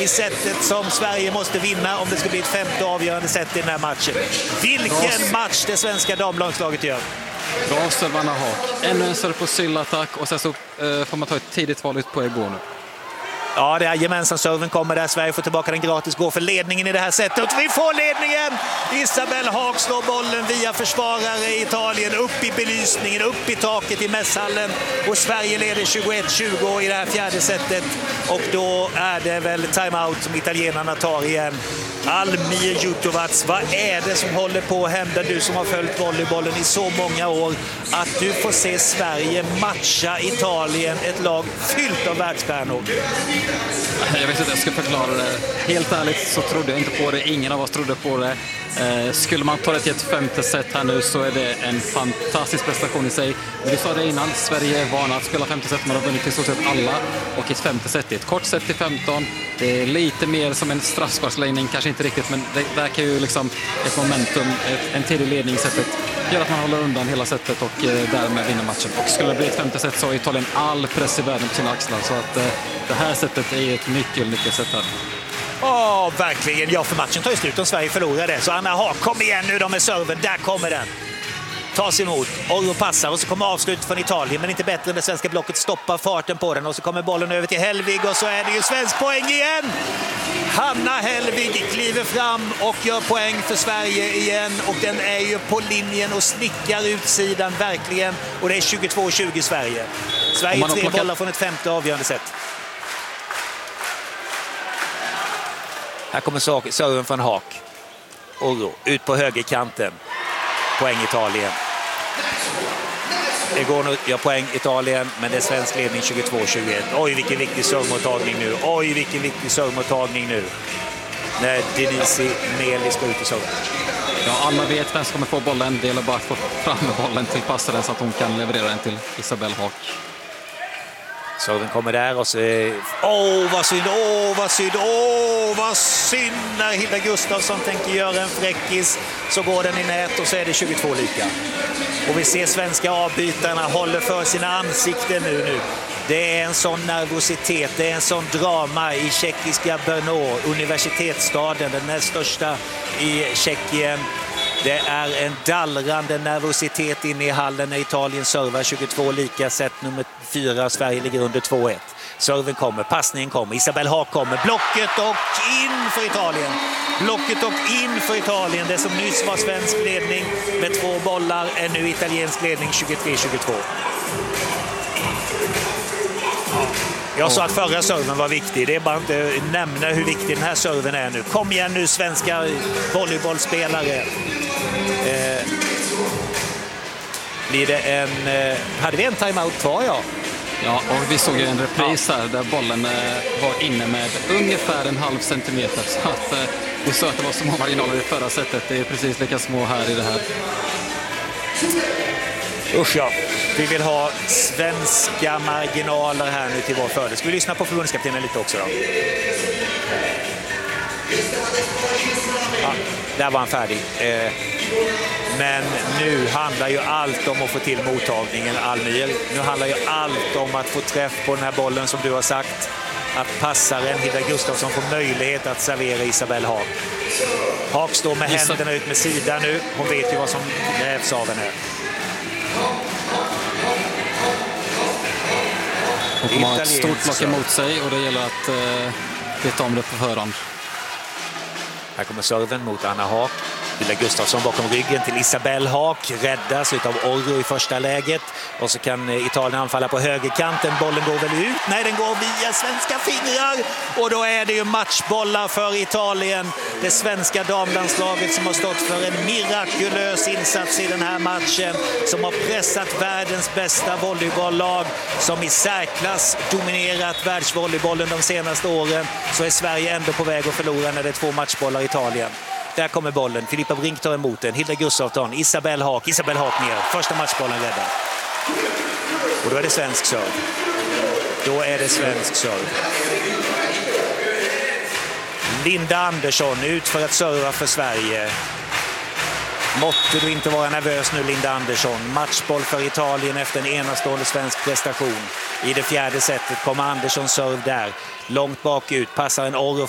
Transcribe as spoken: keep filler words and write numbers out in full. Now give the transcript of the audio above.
i sättet som Sverige måste vinna om det ska bli ett femte avgörande sätt i den här matchen. Vilken match det svenska damlandslaget gör. Bra serve Anna Haak. Ännu en serve på syllattack och sen så eh, får man ta ett tidigt val ut på Ego nu. Ja, det är gemensam serven kommer där. Sverige får tillbaka den gratis, går för ledningen i det här sättet. Vi får ledningen! Isabelle Haak slår bollen via försvarare i Italien upp i belysningen, upp i taket i mässhallen. Och Sverige leder tjugoett tjugo i det här fjärde sättet. Och då är det väl timeout som italienarna tar igen. Almir Jutovac, vad är det som håller på att hända, du som har följt volleybollen i så många år, att du får se Sverige matcha Italien, ett lag fyllt av världsstjärnor? Jag vet inte, jag ska förklara det. Helt ärligt så trodde jag inte på det, ingen av oss trodde på det. Eh, skulle man ta det till ett femte set här nu så är det en fantastisk prestation i sig. Men vi sa det innan, Sverige är vana att spela femte set, man har vunnit i så sett alla. Och ett femte set är ett kort set till femton. Det är lite mer som en straffsparksläggning, kanske inte riktigt, men det verkar ju liksom ett momentum, ett, en tidig ledning i setet gör att man håller undan hela setet och eh, därmed vinner matchen. Och skulle det bli ett femte set så har Italien all press i världen på sina axlar, så att eh, det här setet är ett nyckel, nyckelset här. Ja, oh, verkligen. Ja, för matchen tar ju slut om Sverige förlorar det. Så Anna Haak, kom igen nu, de är serven. Där kommer den. Tas emot. Orro passar och så kommer avslut från Italien. Men inte bättre än det svenska blocket stoppar farten på den. Och så kommer bollen över till Hellvig och så är det ju svensk poäng igen. Hanna Hellvig kliver fram och gör poäng för Sverige igen. Och den är ju på linjen och snickar utsidan verkligen. Och det är tjugotvå tjugo Sverige. Sverige tre plockat... bollar från ett femte avgörande sätt. Här kommer serven från Haak. Orro ut på högerkanten. Poäng Italien. Det går nu, ja, poäng Italien, men det är svensk ledning tjugotvå tjugoett. Oj, vilken viktig servemottagning nu. Oj, vilken viktig servemottagning nu. När Denise Melis går ut i serven. Ja, alla vet vem som kommer få bollen. Det gäller bara att få fram bollen till passaren så att hon kan leverera den till Isabelle Haak. Serven kommer där och så... Åh, oh, vad synd! Åh, oh, vad synd! Åh, oh, vad synd! När Hilda Gustafsson tänker göra en fräckis så går den i nät och så är det tjugotvå lika. Och vi ser svenska avbytarna håller för sina ansikten nu nu. Det är en sån nervositet, det är en sån drama i tjeckiska Brno, universitetsstaden, den näst största i Tjeckien. Det är en dallrande nervositet inne i hallen när Italien servar tjugotvå lika, set nummer fyra. Sverige ligger under två ett. Serven kommer, passningen kommer, Isabelle Haak kommer, blocket och in för Italien. Blocket och in för Italien. Det som nyss var svensk ledning med två bollar är nu italiensk ledning tjugotre tjugotvå. Jag sa att förra serven var viktig. Det är bara inte att nämna hur viktig den här serven är nu. Kom igen nu, svenska volleybollspelare. Eh, blir det en... Eh, hade vi en timeout kvar, ja? Ja, och vi såg en repris här där bollen eh, var inne med ungefär en halv centimeter. Så att eh, vi såg att det var små marginaler i förra sättet. Det är precis lika små här i det här. Usch ja, vi vill ha svenska marginaler här nu till vår fördel. Ska vi lyssna på förbundskaptenen lite också då? Ja, där var han färdig. Eh, men nu handlar ju allt om att få till mottagningen, Almir. Nu handlar ju allt om att få träff på den här bollen som du har sagt. Att passaren Hilda Gustafsson får möjlighet att servera Isabelle Haak. Haak står med händerna ut med sidan nu. Hon vet ju vad som krävs av henne. Hon kommer ha ett stort block emot sig och det gäller att eh, veta om det på förhand. Här kommer serven mot Anna Haak. Hilda Gustafsson bakom ryggen till Isabelle Haak. Räddas av Orro i första läget. Och så kan Italien anfalla på högerkanten. Bollen går väl ut? Nej, den går via svenska fingrar. Och då är det ju matchbollar för Italien. Det svenska damlandslaget som har stått för en mirakulös insats i den här matchen. Som har pressat världens bästa volleybolllag. Som i särklass dominerat världsvolleybollen de senaste åren. Så är Sverige ändå på väg att förlora när det är två matchbollar i Italien. Där kommer bollen. Filippa Brink tar emot den. Hilda Gustafsson. Isabelle Haak. Isabelle Haak ner. Första matchbollen räddad. Och då är det svensk serve. Då är det svensk serve. Linda Andersson ut för att serva för Sverige. Måtte du inte vara nervös nu, Linda Andersson. Matchboll för Italien efter en enastående svensk prestation. I det fjärde setet kommer Andersson serve där. Långt bakut. Passar en Orro